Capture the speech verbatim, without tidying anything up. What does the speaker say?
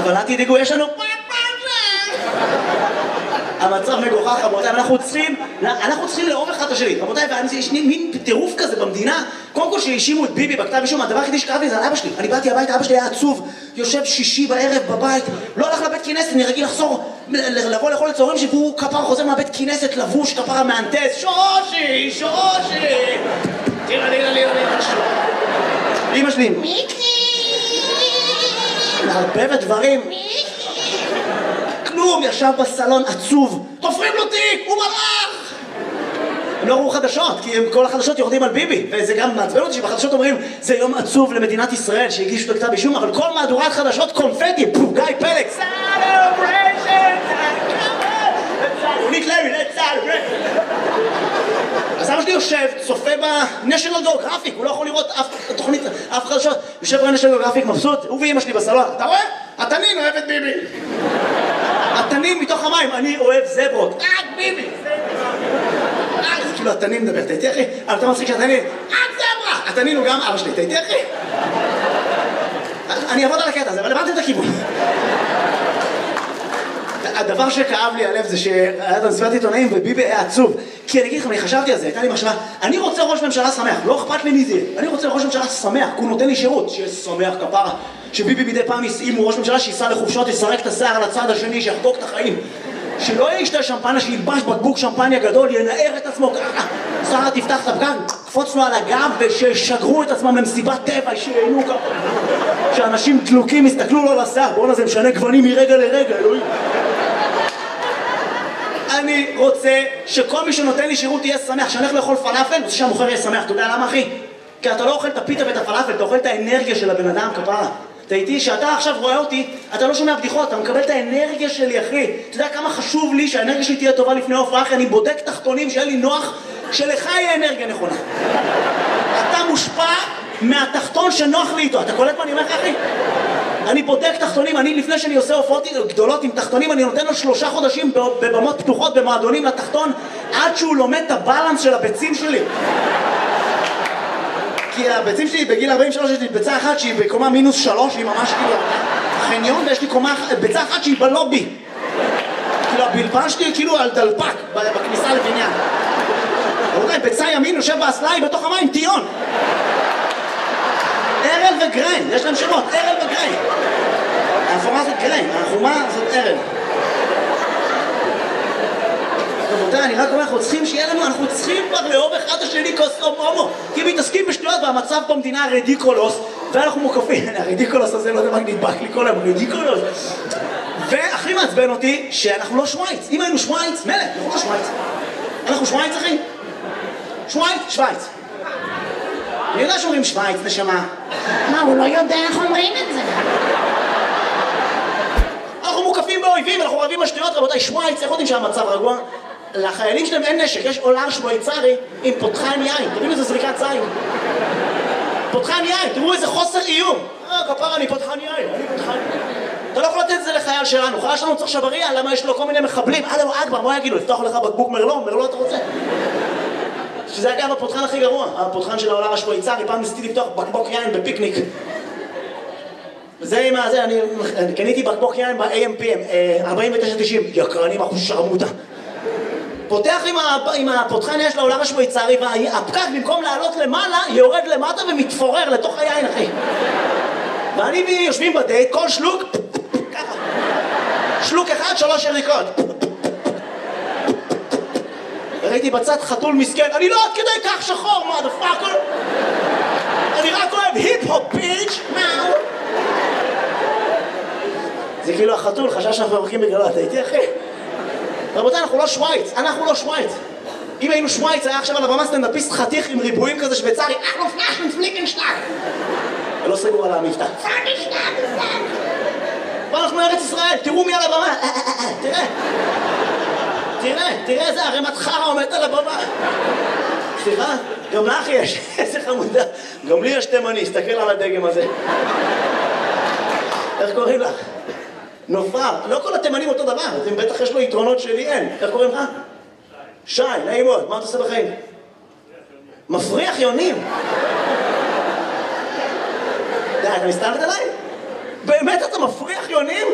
אבל אל תדאגו, יש לנו... המצב מגוחך, רבותיי, אנחנו צריכים, אנחנו צריכים לאהוב אחד את השני, רבותיי, ויש מין טירוף כזה במדינה. קודם כל שהאשימו את ביבי בכתב אישום, הדבר היחידי שקרה לי זה על אבא שלי. אני באתי הביתה, אבא שלי היה עצוב, יושב שישי בערב בבית, לא הלך לבית כנסת, אני רגיל לחזור, לבוא לאכול לצהריים שלי, והוא כפר חוזר מהבית כנסת, לבוש, כפר המהנדס, שושי, שושי. תראה, תראה, תראה, תראה, אמא שלי, מיקי, מערבבת דברים. כלום, ישב בסלון עצוב, תופרים לו תיק, הוא מלאך! הם לא ראו חדשות, כי כל החדשות יורדים על ביבי, וזה גם מעצבן אותי שבחדשות אומרים זה יום עצוב למדינת ישראל שהגישו בכתב אישום, אבל כל מהדורת חדשות קונפטי, פו, גיא פלג, סלבריישן, רונית לוי, let's celebrate. אז אבא שלי יושב, צופה בנשיונל גיאוגרפיק, הוא לא יכול לראות אף תוכנית, אף חדשות, יושב בנשיונל גיאוגרפיק מבסוט, הוא ואמא שלי בסלון, אתה רואה? התנין אוהב את ביבי. התנין מתוך המים, אני אוהב זברות, רק ביבי. זה כאילו התנין מדבר, אתה איתי אחי? אבל אתה מצחיק שהתנין, רק זברה. התנין הוא גם אבא שלי, אתה איתי אחי? אני אעבוד על הקטע הזה, אבל הבנתי את הכיוון. הדבר שכאב לי הלב זה שהיה את המסיבת עיתונאים וביבי היה עצוב. כי אני אגיד לכם, אני חשבתי על זה, הייתה לי מחשבה, אני רוצה ראש ממשלה שמח, לא אכפת לי מי זה. אני רוצה ראש ממשלה שמח, כי הוא נותן לי שירות, שיהיה שמח כפרה. שביבי מדי פעם, אם הוא ראש ממשלה, שייסע לחופשות, יסרק את השיער על הצד השני, שיחגוג את החיים. שלא יהיה ישתה שמפניה, שילבש בקבוק שמפניה גדול, ינער את עצמו ככה. שרה תפתח את הפקק, קפוץ לו על הגב וששגרו את עצמם למסיבת טבע, שייהנו ככה. שאנשים דלוקים יסתכלו לו לשיער, בואו נזה משנה גוונים מרגע לרגע, אלוהים. אני רוצה שכל מי שנותן לי שירות יהיה שמח, שאני הולך לאכול פלאפל, רוצה שהמוכר יהיה שמח. אתה יודע למה אחי? כי אתה לא אוכל את הפיתה ואת הפלאפל, אתה אוכל את האנרגיה של הבן אדם כפרה. אתה איתי, שאתה עכשיו רואה אותי, אתה לא שומע בדיחות, אתה מקבל את האנרגיה שלי אחי. אתה יודע כמה חשוב לי שהאנרגיה שלי תהיה טובה לפני הופעה, אחי, אני בודק תחתונים שיהיה לי נוח, שלך יהיה אנרגיה נכונה. אתה מושפע מהתחתון שנוח לי איתו, אתה קולט מה אני אומר לך אחי? אני בודק תחתונים, אני לפני שאני עושה הופעות גדולות עם תחתונים, אני נותן לו שלושה חודשים בבמות פתוחות, במועדונים לתחתון, עד שהוא לומד את הבלנס של הביצים שלי. כי הביצים שלי בגיל ארבעים ושלוש יש לי ביצה אחת שהיא בקומה מינוס שלוש, היא ממש כאילו חניון, ויש לי קומה, ביצה אחת שהיא בלובי. כאילו הבלפן שלי כאילו על דלפק בכניסה לבניין. רבותיי, ביצה ימין יושב באסלה, בתוך המים, טיון. ארל וגריין, יש להם שמות, ארל וגריין. האפורה זאת גריין, החומה זאת ארל. רבותיי, אני רק אומר, אנחנו צריכים שיהיה לנו, אנחנו צריכים כבר לאהוב אחד השני כוס הומו. כי מתעסקים בשטויות והמצב במדינה רדיקולוס, ואנחנו מוקפים, הרדיקולוס הזה לא יודע מה נדבק לי כל היום, רדיקולוס. והכי מעצבן אותי שאנחנו לא שוויץ. אם היינו שוויץ, מלך, אנחנו לא שוויץ. אנחנו שוויץ אחי? שוויץ? שוויץ. אני יודע שאומרים שוויץ, נשמה. מה, הוא לא יודע איך אומרים את זה? אנחנו מוקפים באויבים, אנחנו רבים בשטויות, רבותיי, שוויץ, איך יודעים שהמצב רגוע? לחיילים שלהם אין נשק, יש עולר שוויצרי עם פותחן יין, תראו איזה זריקת זין. פותחן יין, תראו איזה חוסר איום. אה, כפר, אני פותחן יין, אני פותחן יין. אתה לא יכול לתת את זה לחייל שלנו, חייל שלנו צריך שבריה, למה יש לו כל מיני מחבלים? אללהו אכבר, מה יגידו? לפתוח לך בקבוק מרלו, מרלו אתה רוצה? שזה אגב הפותחן הכי גרוע, הפותחן של העולם השוויצרי, פעם ניסיתי לפתוח בקבוק יין בפיקניק. זה עם הזה, אני קניתי בקבוק יין ב-איי אם פי אם, ארבעים ותשע תשעים, יקרנים אחוז שרמוטה. פותח עם הפותחן יש לעולם השוויצרי, והפקק במקום לעלות למעלה, יורד למטה ומתפורר לתוך היין אחי. ואני ויושבים בדייט, כל שלוק, ככה. שלוק אחד, שלוש יריקות. ראיתי בצד חתול מסכן, אני לא עד כדי כך שחור, motherfucker. אני רק אוהב היפ-הופ, ביץ', מאו. זה כאילו החתול, חשב שאנחנו מרקים בגללו, אתה איתי אחי? רבותיי, אנחנו לא שוויץ, אנחנו לא שוויץ. אם היינו שוויץ, היה עכשיו על הבמה סטנדאפיסט חתיך עם ריבועים כזה שוויצרי, אנחנו פלאשן פליקנשטאק. ולא סגור על המבטא. פליקנשטאק, פלאק. ואנחנו ארץ ישראל, תראו מי על הבמה, תראה. תראה, תראה איזה ערימת חרא עומדת על הבמה. סליחה, גם לך יש, איזה חמודה. גם לי יש תימני, הסתכל על הדגם הזה. איך קוראים לך? נופר, לא כל התימנים אותו דבר, אם בטח יש לו יתרונות שלי אין. איך קוראים לך? שי, נעים מאוד, מה אתה עושה בחיים? מפריח יונים. די, אתה מסתלת עליי? באמת אתה מפריח יונים?